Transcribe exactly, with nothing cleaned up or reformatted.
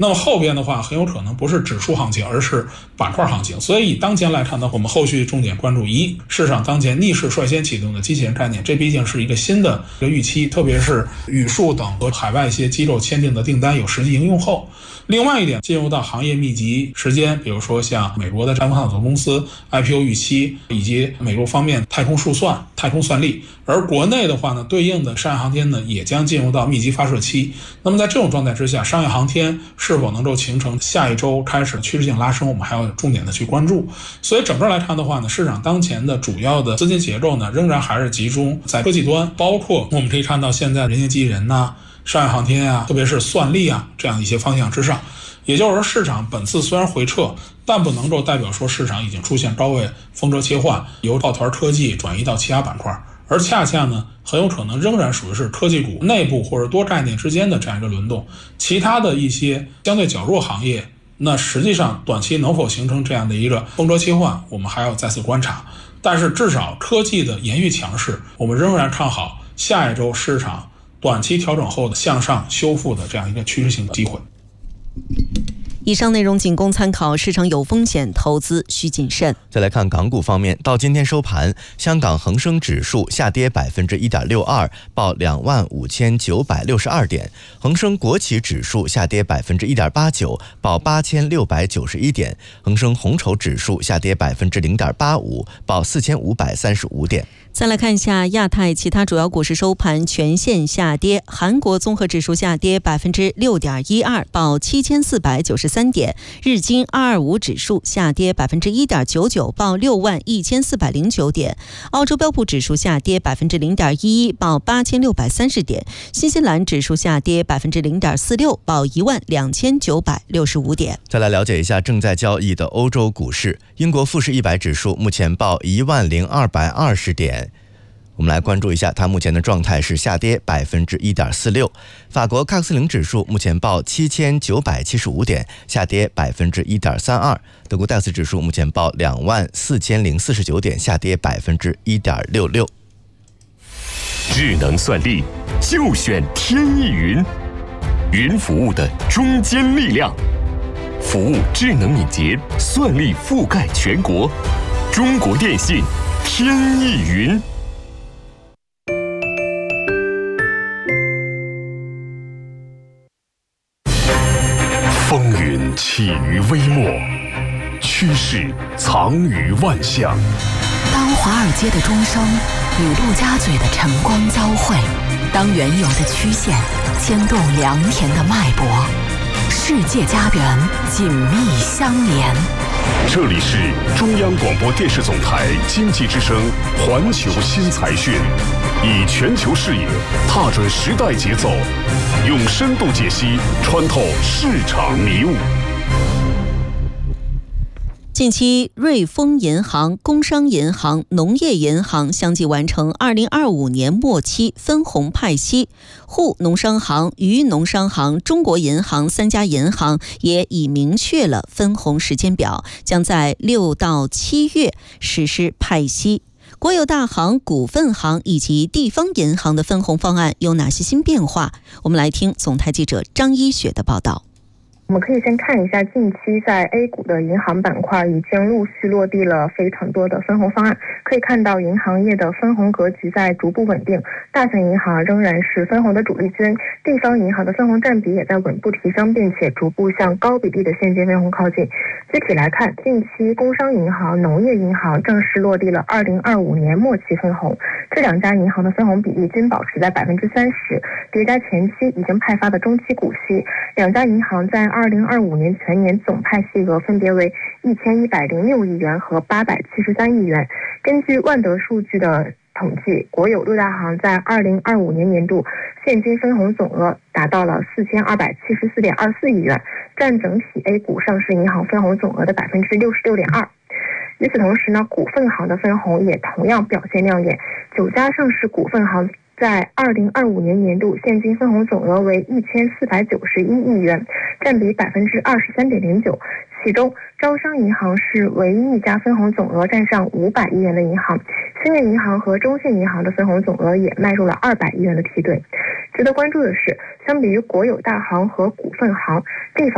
那么后边的话很有可能不是指数行情，而是板块行情。所以以当前来看呢，我们后续重点关注一，市场当前逆势率先启动的机器人概念，这毕竟是一个新的一个预期，特别是语数等和海外一些机构签订的订单有实际应用后。另外一点，进入到行业密集时间，比如说像美国的太空探索公司 I P O 预期，以及美国方面太空数算、太空算力，而国内的话呢，对应的商业航天呢也将进入到密集发射期。那么在这种状态之下，商业航天是否能够形成下一周开始趋势性拉升，我们还要重点的去关注。所以整个来看的话呢，市场当前的主要的资金结构呢，仍然还是集中在科技端，包括我们可以看到现在人形机器人呐、商业航天啊，特别是算力啊这样一些方向之上。也就是说，市场本次虽然回撤，但不能够代表说市场已经出现高位风格切换，由抱团科技转移到其他板块，而恰恰呢，很有可能仍然属于是科技股内部或者多概念之间的这样一个轮动。其他的一些相对较弱行业，那实际上短期能否形成这样的一个风格切换，我们还要再次观察。但是至少科技的延续强势，我们仍然看好下一周市场短期调整后的向上修复的这样一个趋势性的机会。 以上内容仅供参考，市场有风险，投资需谨慎。 再来看港股方面，到今天收盘，香港恒生指数下跌百分之一点六二，报两万五千九百六十二点；恒生国企指数下跌百分之一点八九，报八千六百九十一点；恒生红筹指数下跌百分之零点八五，报四千五百三十五点。 再来看一下亚太其他主要股市收盘全线下跌，韩国综合指数下跌百分之六点一二，报七千四百九十三点；日经二二五指数下跌百分之一点九九，报六万一千四百零九点；澳洲标普指数下跌百分之零点一一，报八千六百三十点；新西兰指数下跌百分之零点四六，报一万两千九百六十五点。 再来了解一下正在交易的欧洲股市，英国富时一百指数目前报一万零二百二十点。我们来关注一下，它目前的状态是下跌百分之一点四六。法国喀克斯林指数目前报七千九百七十五点，下跌百分之一点三二。德国戴斯指数目前报两万四千零四十九点，下跌百分之一点六六。 智能算力就选天翼云，云服务的中坚力量，服务智能敏捷，算力覆盖全国。中国电信天翼云。风云起于微末，趋势藏于万象。 当华尔街的钟声与陆家嘴的晨光交汇，当原有的曲线牵动良田的脉搏，世界家园紧密相连。 这里是中央广播电视总台经济之声环球新财讯，以全球视野踏准时代节奏，用深度解析穿透市场迷雾。 近期，瑞丰银行、工商银行、农业银行相继完成二零二五年末期分红派息，沪农商行、渝农商行、中国银行三家银行也已明确了分红时间表，将在六到七月实施派息。国有大行、股份行以及地方银行的分红方案有哪些新变化？我们来听总台记者张一雪的报道。 我们可以先看一下近期在 A 股的银行板块已经陆续落地了非常多的分红方案，可以看到银行业的分红格局在逐步稳定，大型银行仍然是分红的主力军，地方银行的分红占比也在稳步提升，并且逐步向高比例的现金分红靠近。具体来看，近期工商银行、农业银行正式落地了二零二五年末期分红，这两家银行的分红比例均保持在百分之三十，叠加前期已经派发的中期股息，两家银行在二零二五年全年总派息额分别为一千一百零六亿元和八百七十三亿元。根据万德数据的统计，国有六大行在二零二五年年度现金分红总额达到了四千二百七十四点二四亿元，占整体 A 股上市银行分红总额的百分之六十六点二。与此同时呢，股份行的分红也同样表现亮眼，九家上市股份行在二零二五年年度现金分红总额为一千四百九十一亿元，占比百分之二十三点零九。其中，招商银行是唯一一家分红总额占上五百亿元的银行，兴业银行和中信银行的分红总额也迈入了二百亿元的梯队。值得关注的是，相比于国有大行和股份行，地方